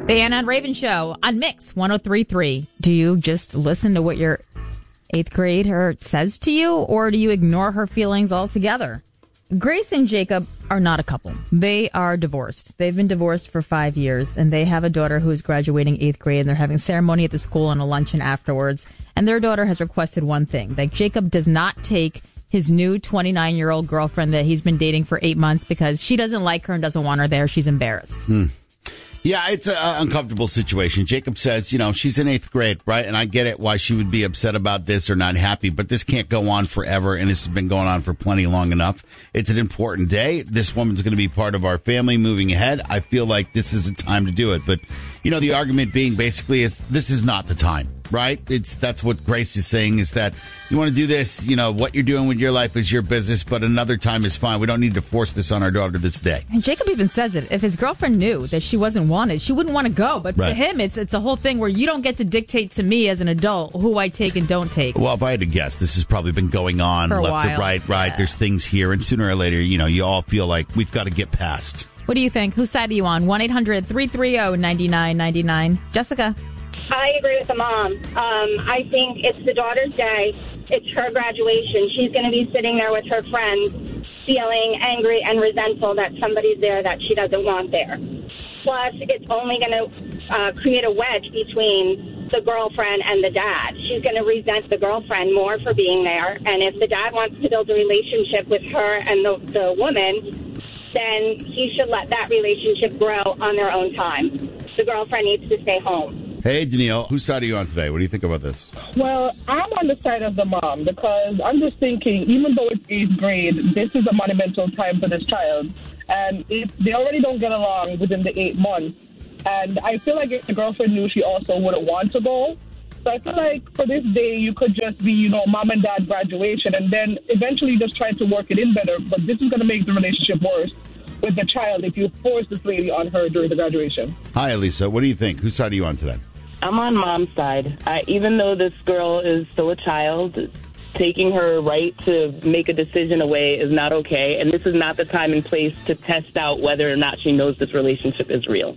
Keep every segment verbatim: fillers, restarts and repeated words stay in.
The Anna and Raven Show on Mix one oh three point three. Do you just listen to what your eighth grader says to you, or do you ignore her feelings altogether? Grace and Jacob are not a couple. They are divorced. They've been divorced for five years, and they have a daughter who is graduating eighth grade, and they're having a ceremony at the school and a luncheon afterwards. And their daughter has requested one thing, that Jacob does not take his new twenty-nine-year-old girlfriend that he's been dating for eight months because she doesn't like her and doesn't want her there. She's embarrassed. Hmm. Yeah, it's an uncomfortable situation. Jacob says, you know, she's in eighth grade, right? And I get it why she would be upset about this or not happy, but this can't go on forever, and this has been going on for plenty long enough. It's an important day. This woman's going to be part of our family moving ahead. I feel like this is a time to do it. But, you know, the argument being basically is this is not the time, right? It's that's what Grace is saying, is that you want to do this, you know, what you're doing with your life is your business, but another time is fine. We don't need to force this on our daughter this day. And Jacob even says it. If his girlfriend knew that she wasn't wanted, she wouldn't want to go. But right. For him, it's it's a whole thing where you don't get to dictate to me as an adult who I take and don't take. Well, if I had to guess, this has probably been going on for a left while. to right, right. Yeah. There's things here, and sooner or later, you know, you all feel like we've got to get past. What do you think? Whose side are you on? one eight hundred three three zero nine nine nine nine. Jessica? I agree with the mom. Um, I think it's the daughter's day. It's her graduation. She's going to be sitting there with her friends feeling angry and resentful that somebody's there that she doesn't want there. Plus, it's only going to uh, create a wedge between the girlfriend and the dad. She's going to resent the girlfriend more for being there. And if the dad wants to build a relationship with her and the, the woman, then he should let that relationship grow on their own time. The girlfriend needs to stay home. Hey, Danielle, whose side are you on today? What do you think about this? Well, I'm on the side of the mom because I'm just thinking, even though it's eighth grade, this is a monumental time for this child. And if they already don't get along within the eight months, and I feel like if the girlfriend knew, she also wouldn't want to go. So I feel like for this day, you could just be, you know, mom and dad graduation, and then eventually just try to work it in better. But this is going to make the relationship worse with the child if you force this lady on her during the graduation. Hi, Elisa. What do you think? Whose side are you on today? I'm on mom's side. I, even though this girl is still a child, taking her right to make a decision away is not okay. And this is not the time and place to test out whether or not she knows this relationship is real.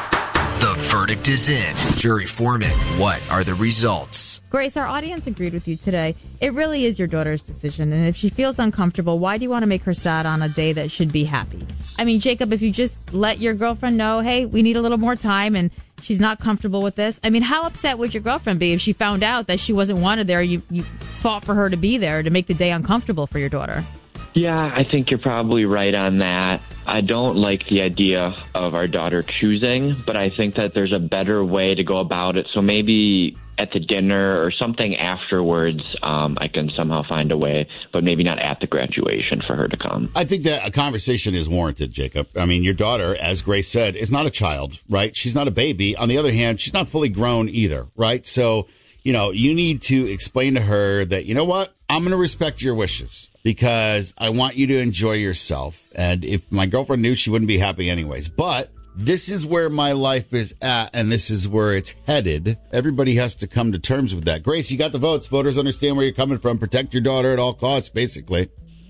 The verdict is in. Jury foreman, what are the results? Grace, our audience agreed with you today. It really is your daughter's decision. And if she feels uncomfortable, why do you want to make her sad on a day that should be happy? I mean, Jacob, if you just let your girlfriend know, hey, we need a little more time and she's not comfortable with this. I mean, how upset would your girlfriend be if she found out that she wasn't wanted there? You, you fought for her to be there to make the day uncomfortable for your daughter. Yeah, I think you're probably right on that. I don't like the idea of our daughter choosing, but I think that there's a better way to go about it. So maybe at the dinner or something afterwards, um, I can somehow find a way, but maybe not at the graduation for her to come. I think that a conversation is warranted, Jacob. I mean, your daughter, as Grace said, is not a child, right? She's not a baby. On the other hand, she's not fully grown either, right? So, you know, you need to explain to her that, you know what, I'm going to respect your wishes because I want you to enjoy yourself. And if my girlfriend knew, she wouldn't be happy anyways. But this is where my life is at, and this is where it's headed. Everybody has to come to terms with that. Grace, you got the votes. Voters understand where you're coming from. Protect your daughter at all costs, basically.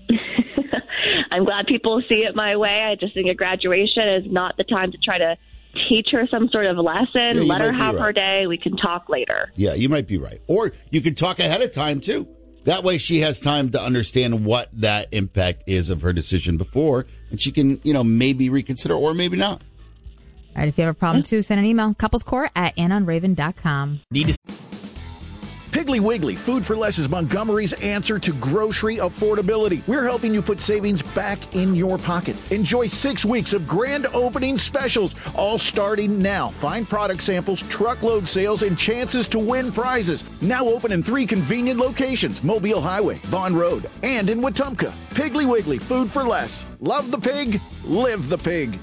I'm glad people see it my way. I just think a graduation is not the time to try to teach her some sort of lesson. Yeah, let her have right. her day. We can talk later. Yeah, you might be right. Or you could talk ahead of time, too. That way she has time to understand what that impact is of her decision before, and she can, you know, maybe reconsider or maybe not. All right, if you have a problem, too, send an email. couplescourt at anna and raven dot com. Need to... Piggly Wiggly, Food for Less is Montgomery's answer to grocery affordability. We're helping you put savings back in your pocket. Enjoy six weeks of grand opening specials, all starting now. Find product samples, truckload sales, and chances to win prizes. Now open in three convenient locations, Mobile Highway, Vaughn Road, and in Wetumpka. Piggly Wiggly, Food for Less. Love the pig, live the pig.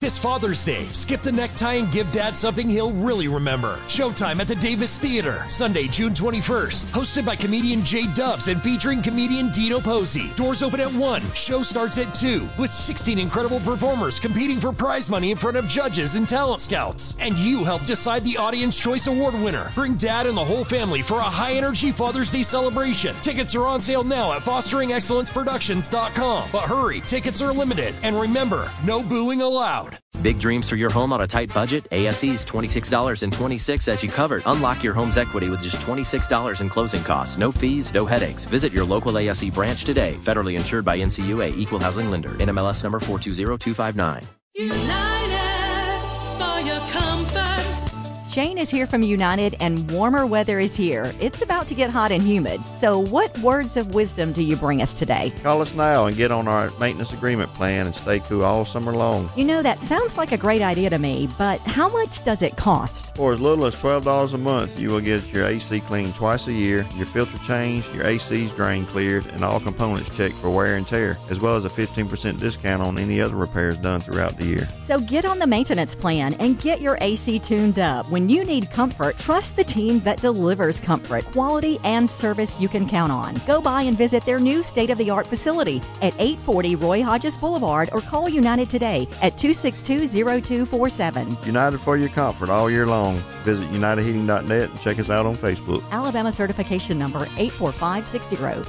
This Father's Day, skip the necktie and give Dad something he'll really remember. Showtime at the Davis Theater, Sunday, June twenty-first. Hosted by comedian Jay Dubs and featuring comedian Dino Posey. Doors open at one. Show starts at two. With sixteen incredible performers competing for prize money in front of judges and talent scouts. And you help decide the Audience Choice Award winner. Bring Dad and the whole family for a high-energy Father's Day celebration. Tickets are on sale now at fostering excellence productions dot com. But hurry, tickets are limited. And remember, no booing allowed. Big dreams for your home on a tight budget? A S E's twenty-six dollars and twenty-six cents as you covered. Unlock your home's equity with just twenty-six dollars in closing costs. No fees, no headaches. Visit your local A S E branch today. Federally insured by N C U A, Equal Housing Lender. N M L S number four two zero two five nine. United for your comfort. Shane is here from United, and warmer weather is here. It's about to get hot and humid. So what words of wisdom do you bring us today? Call us now and get on our maintenance agreement plan and stay cool all summer long. You know, that sounds like a great idea to me, but how much does it cost? For as little as twelve dollars a month, you will get your A C cleaned twice a year, your filter changed, your A C's drain cleared, and all components checked for wear and tear, as well as a fifteen percent discount on any other repairs done throughout the year. So get on the maintenance plan and get your A C tuned up. When you need comfort, trust the team that delivers comfort, quality, and service you can count on. Go by and visit their new state-of-the-art facility at eight forty Roy Hodges Boulevard or call United today at two six two, zero two four seven. United for your comfort all year long. Visit united heating dot net and check us out on Facebook. Alabama certification number eight four five six zero.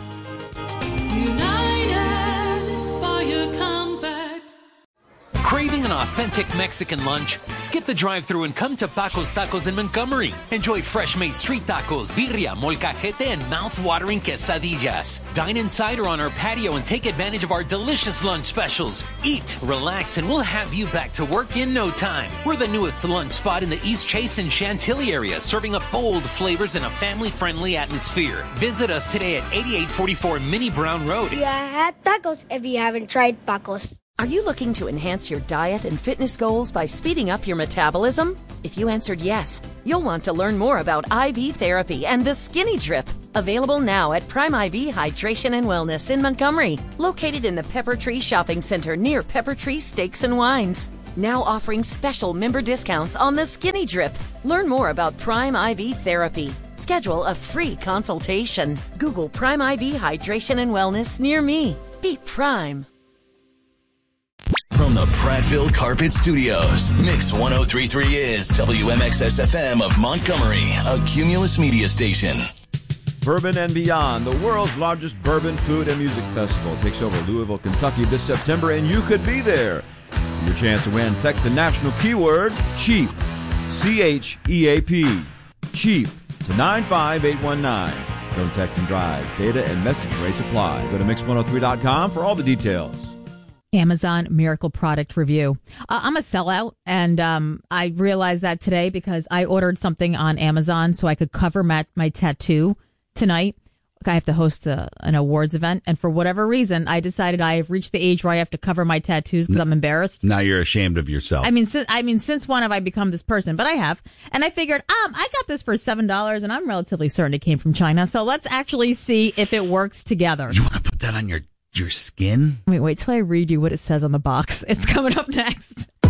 United for your comfort. Craving an authentic Mexican lunch? Skip the drive-thru and come to Paco's Tacos in Montgomery. Enjoy fresh-made street tacos, birria, molcajete, and mouth-watering quesadillas. Dine inside or on our patio and take advantage of our delicious lunch specials. Eat, relax, and we'll have you back to work in no time. We're the newest lunch spot in the East Chase and Chantilly area, serving up bold flavors in a family-friendly atmosphere. Visit us today at eighty-eight forty-four Minnie Brown Road. You had tacos if you haven't tried Paco's. Are you looking to enhance your diet and fitness goals by speeding up your metabolism? If you answered yes, you'll want to learn more about I V therapy and the Skinny Drip. Available now at Prime I V Hydration and Wellness in Montgomery, located in the Pepper Tree Shopping Center near Pepper Tree Steaks and Wines. Now offering special member discounts on the Skinny Drip. Learn more about Prime I V therapy. Schedule a free consultation. Google Prime I V Hydration and Wellness near me. Be Prime. From the Prattville Carpet Studios, Mix one oh three point three is W M X S F M of Montgomery, a Cumulus media station. Bourbon and Beyond, the world's largest bourbon, food, and music festival, takes over Louisville, Kentucky this September, and you could be there. For your chance to win, text the national keyword CHEAP, C H E A P, CHEAP, to nine five eight one nine. Don't text and drive. Data and message rates apply. Go to mix one oh three dot com for all the details. Amazon Miracle Product Review. Uh, I'm a sellout, and um, I realized that today because I ordered something on Amazon so I could cover my, my tattoo tonight. I have to host a, an awards event, and for whatever reason, I decided I have reached the age where I have to cover my tattoos because I'm embarrassed. Now you're ashamed of yourself. I mean, since, I mean, since when have I become this person? But I have, and I figured, um, I got this for seven dollars, and I'm relatively certain it came from China. So let's actually see if it works together. You want to put that on your your skin? Wait, wait till I read you what it says on the box. It's coming up next.